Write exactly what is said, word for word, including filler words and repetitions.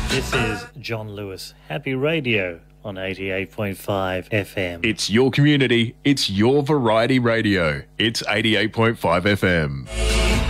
This is John Lewis. Happy Radio on eighty-eight point five F M. It's your community. It's your variety radio. It's eighty-eight point five F M.